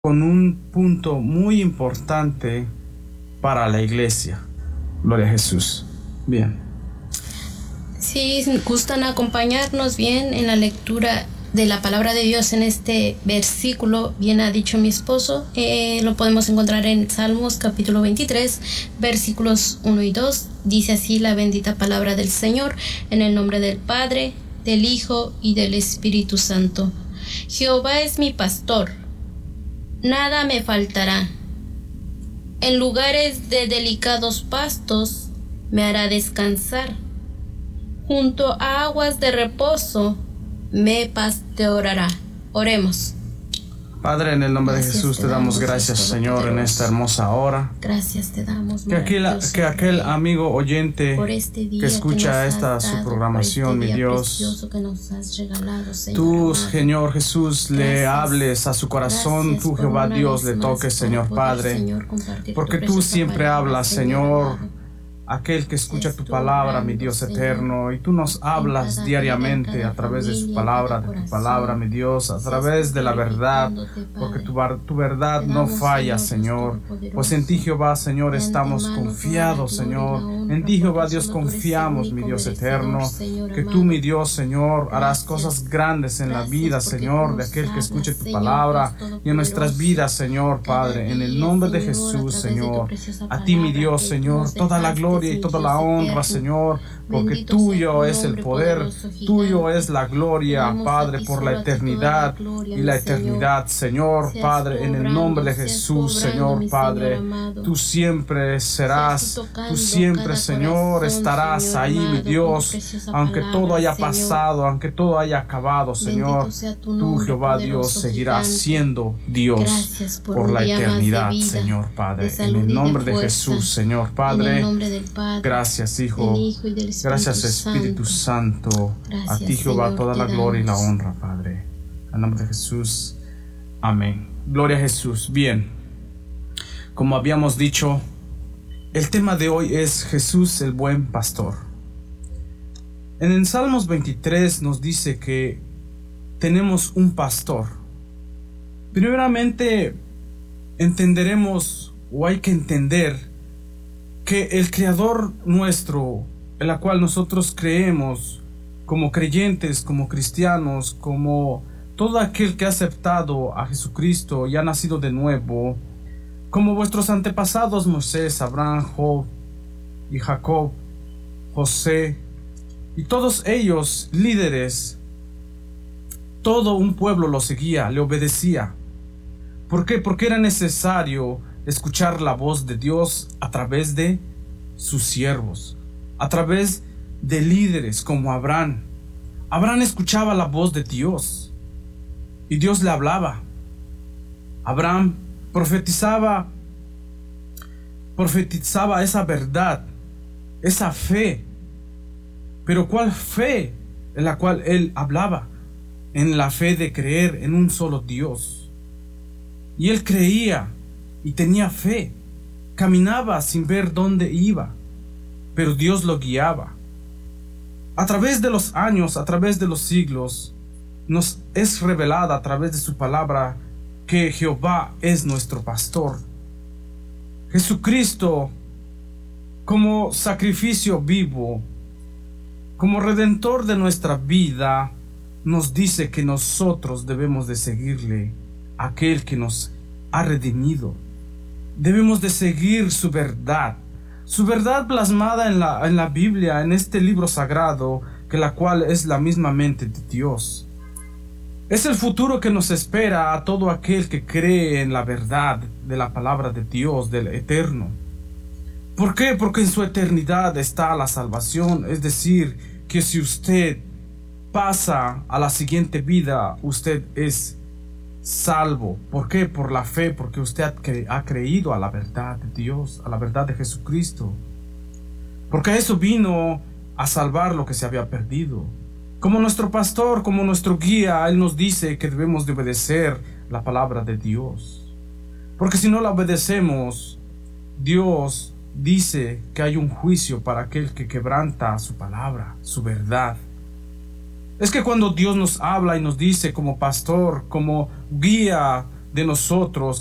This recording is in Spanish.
con un punto muy importante para la iglesia. Gloria a Jesús. Bien. Si gustan acompañarnos bien en la lectura de la palabra de Dios en este versículo, bien ha dicho mi esposo, lo podemos encontrar en Salmos capítulo 23, versículos 1 y 2. Dice así la bendita palabra del Señor, en el nombre del Padre, del Hijo y del Espíritu Santo. Jehová es mi pastor, nada me faltará. En lugares de delicados pastos me hará descansar. Junto a aguas de reposo me pastoreará. Oremos. Padre, en el nombre de Jesús te damos gracias, Señor, en esta hermosa hora. Gracias te damos, que aquel amigo oyente que escucha su programación, mi Dios, tú, Señor Jesús, le hables a su corazón, tú, Jehová Dios, le toques, Señor Padre, porque tú siempre hablas, Señor, aquel que escucha tu palabra, mi Dios eterno, y tú nos hablas diariamente a través de su palabra, de tu palabra, mi Dios, a través de la verdad, porque tu verdad no falla, Señor, pues en ti, Jehová, Señor, estamos confiados, Señor, en ti, Jehová Dios, confiamos, mi Dios eterno, que tú, mi Dios, Señor, harás cosas grandes en la vida, Señor, de aquel que escuche tu palabra y en nuestras vidas, Señor, Padre, en el nombre de Jesús, Señor, a ti, mi Dios, Señor, toda la gloria y toda la honra, Señor, porque tuyo es el poder, tuyo es la gloria, Padre, por la eternidad y la eternidad, Señor, Padre, en el nombre de Jesús, Señor, Padre, tú siempre serás, tú siempre, Señor, estarás ahí, mi Dios, aunque todo haya pasado, aunque todo haya acabado, Señor, tú, Jehová Dios, seguirás siendo Dios por la eternidad, Señor, Padre, en el nombre de Jesús, Señor, Padre. Gracias, Hijo. Gracias, Espíritu Santo. A ti, Jehová, toda la gloria y la honra, Padre. En el nombre de Jesús. Amén. Gloria a Jesús. Bien. Como habíamos dicho, el tema de hoy es Jesús el buen pastor. En el Salmos 23 nos dice que tenemos un pastor. Primeramente, entenderemos, o hay que entender, que el Creador nuestro, en la cual nosotros creemos como creyentes, como cristianos, como todo aquel que ha aceptado a Jesucristo y ha nacido de nuevo, como vuestros antepasados Moisés, Abraham, Job y Jacob, José y todos ellos líderes, todo un pueblo lo seguía, le obedecía. ¿Por qué? Porque era necesario escuchar la voz de Dios a través de sus siervos, a través de líderes como Abraham. Abraham escuchaba la voz de Dios y Dios le hablaba. Abraham profetizaba esa verdad, esa fe. Pero ¿cuál fe en la cual él hablaba? En la fe de creer en un solo Dios. Y él creía y tenía fe, caminaba sin ver dónde iba, pero Dios lo guiaba. A través de los años, a través de los siglos, nos es revelada a través de su palabra que Jehová es nuestro pastor. Jesucristo, como sacrificio vivo, como redentor de nuestra vida, nos dice que nosotros debemos de seguirle, aquel que nos ha redimido. Debemos de seguir su verdad plasmada en la Biblia, en este libro sagrado, que la cual es la misma mente de Dios. Es el futuro que nos espera a todo aquel que cree en la verdad de la palabra de Dios, del eterno. ¿Por qué? Porque en su eternidad está la salvación, es decir, que si usted pasa a la siguiente vida, usted es salvo. ¿Por qué? Por la fe, porque usted ha creído a la verdad de Dios, a la verdad de Jesucristo. Porque a eso vino a salvar lo que se había perdido. Como nuestro pastor, como nuestro guía, Él nos dice que debemos de obedecer la palabra de Dios. Porque si no la obedecemos, Dios dice que hay un juicio para aquel que quebranta su palabra, su verdad. Es que cuando Dios nos habla y nos dice como pastor, como guía, de nosotros